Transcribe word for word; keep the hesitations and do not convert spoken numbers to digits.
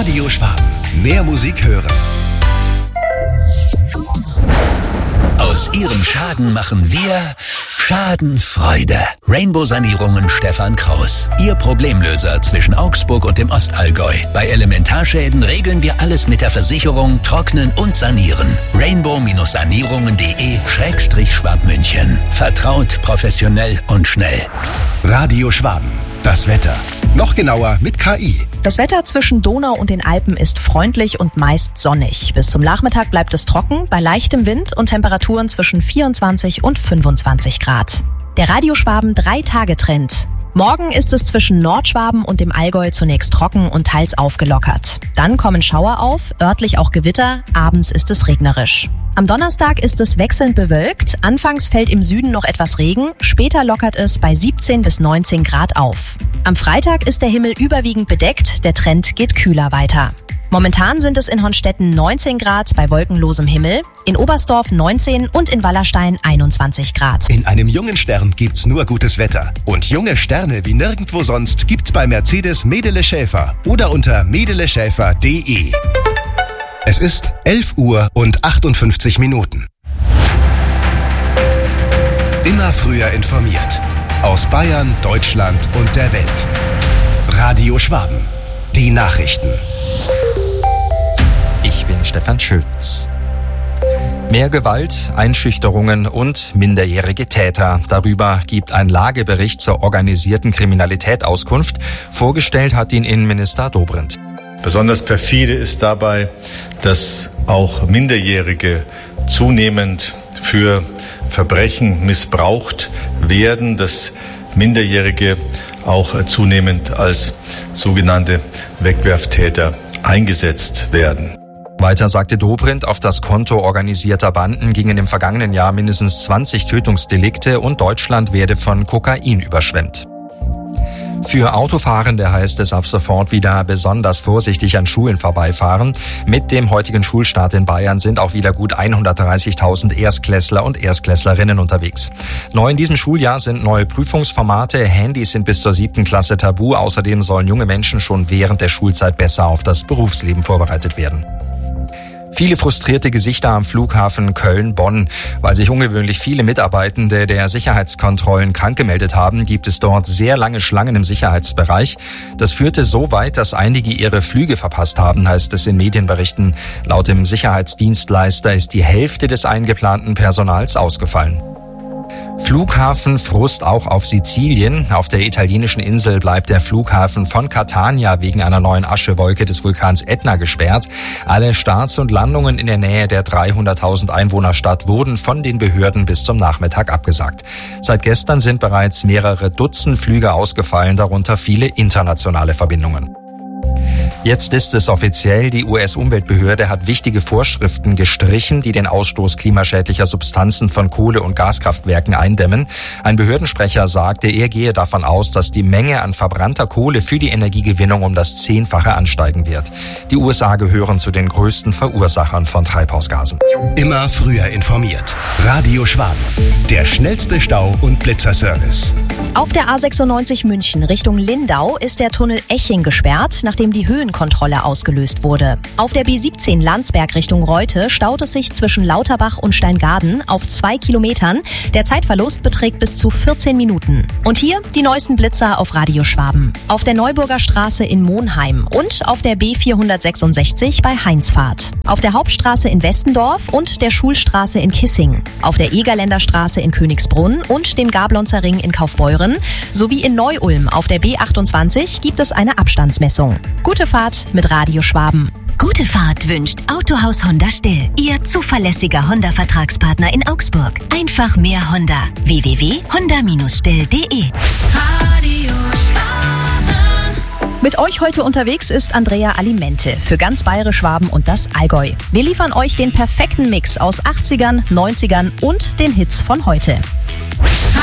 Radio Schwaben. Mehr Musik hören. Aus Ihrem Schaden machen wir Schadenfreude. Rainbow-Sanierungen Stefan Kraus. Ihr Problemlöser zwischen Augsburg und dem Ostallgäu. Bei Elementarschäden regeln wir alles mit der Versicherung, trocknen und sanieren. rainbow-sanierungen.de Schrägstrich Schwabmünchen. Vertraut, professionell und schnell. Radio Schwaben. Das Wetter. Noch genauer mit K I. Das Wetter zwischen Donau und den Alpen ist freundlich und meist sonnig. Bis zum Nachmittag bleibt es trocken, bei leichtem Wind und Temperaturen zwischen vierundzwanzig und fünfundzwanzig Grad. Der Radio Schwaben drei Tage Trend. Morgen ist es zwischen Nordschwaben und dem Allgäu zunächst trocken und teils aufgelockert. Dann kommen Schauer auf, örtlich auch Gewitter, abends ist es regnerisch. Am Donnerstag ist es wechselnd bewölkt, anfangs fällt im Süden noch etwas Regen, später lockert es bei siebzehn bis neunzehn Grad auf. Am Freitag ist der Himmel überwiegend bedeckt, der Trend geht kühler weiter. Momentan sind es in Honstetten neunzehn Grad bei wolkenlosem Himmel, in Oberstdorf neunzehn und in Wallerstein einundzwanzig Grad. In einem jungen Stern gibt's nur gutes Wetter. Und junge Sterne wie nirgendwo sonst gibt's bei Mercedes Medele Schäfer oder unter medele schäfer punkt de. Es ist elf Uhr und achtundfünfzig Minuten. Immer früher informiert. Aus Bayern, Deutschland und der Welt. Radio Schwaben. Die Nachrichten. Ich bin Stefan Schütz. Mehr Gewalt, Einschüchterungen und minderjährige Täter. Darüber gibt ein Lagebericht zur organisierten Kriminalität Auskunft. Vorgestellt hat ihn Innenminister Dobrindt. Besonders perfide ist dabei, dass auch Minderjährige zunehmend für Verbrechen missbraucht werden, dass Minderjährige auch zunehmend als sogenannte Wegwerftäter eingesetzt werden. Weiter sagte Dobrindt, auf das Konto organisierter Banden gingen im vergangenen Jahr mindestens zwanzig Tötungsdelikte und Deutschland werde von Kokain überschwemmt. Für Autofahrende heißt es ab sofort wieder besonders vorsichtig an Schulen vorbeifahren. Mit dem heutigen Schulstart in Bayern sind auch wieder gut hundertdreißigtausend Erstklässler und Erstklässlerinnen unterwegs. Neu in diesem Schuljahr sind neue Prüfungsformate. Handys sind bis zur siebten Klasse tabu. Außerdem sollen junge Menschen schon während der Schulzeit besser auf das Berufsleben vorbereitet werden. Viele frustrierte Gesichter am Flughafen Köln-Bonn. Weil sich ungewöhnlich viele Mitarbeitende der Sicherheitskontrollen krank gemeldet haben, gibt es dort sehr lange Schlangen im Sicherheitsbereich. Das führte so weit, dass einige ihre Flüge verpasst haben, heißt es in Medienberichten. Laut dem Sicherheitsdienstleister ist die Hälfte des eingeplanten Personals ausgefallen. Flughafenfrust auch auf Sizilien. Auf der italienischen Insel bleibt der Flughafen von Catania wegen einer neuen Aschewolke des Vulkans Etna gesperrt. Alle Starts und Landungen in der Nähe der dreihunderttausend Einwohnerstadt wurden von den Behörden bis zum Nachmittag abgesagt. Seit gestern sind bereits mehrere Dutzend Flüge ausgefallen, darunter viele internationale Verbindungen. Jetzt ist es offiziell, die U S-Umweltbehörde hat wichtige Vorschriften gestrichen, die den Ausstoß klimaschädlicher Substanzen von Kohle- und Gaskraftwerken eindämmen. Ein Behördensprecher sagte, er gehe davon aus, dass die Menge an verbrannter Kohle für die Energiegewinnung um das Zehnfache ansteigen wird. Die U S A gehören zu den größten Verursachern von Treibhausgasen. Immer früher informiert. Radio Schwaben. Der schnellste Stau- und Blitzerservice. Auf der A sechsundneunzig München Richtung Lindau ist der Tunnel Eching gesperrt, nachdem die Höhenkontrolle ausgelöst wurde. Auf der B siebzehn Landsberg Richtung Reute staut es sich zwischen Lauterbach und Steingaden auf zwei Kilometern. Der Zeitverlust beträgt bis zu vierzehn Minuten. Und hier die neuesten Blitzer auf Radio Schwaben. Auf der Neuburger Straße in Monheim und auf der B vierhundertsechsundsechzig bei Heinsfahrt. Auf der Hauptstraße in Westendorf und der Schulstraße in Kissing. Auf der Egerländer Straße in Königsbrunn und dem Gablonzer Ring in Kaufbeuren sowie in Neu-Ulm auf der B achtundzwanzig gibt es eine Abstandsmessung. Gute Fahrt mit Radio Schwaben. Gute Fahrt wünscht Autohaus Honda Still, Ihr zuverlässiger Honda-Vertragspartner in Augsburg. Einfach mehr Honda. w w w punkt honda Bindestrich still punkt de Radio Schwaben. Mit euch heute unterwegs ist Andrea Alimente für ganz Bayerisch Schwaben und das Allgäu. Wir liefern euch den perfekten Mix aus achtzigern, neunzigern und den Hits von heute.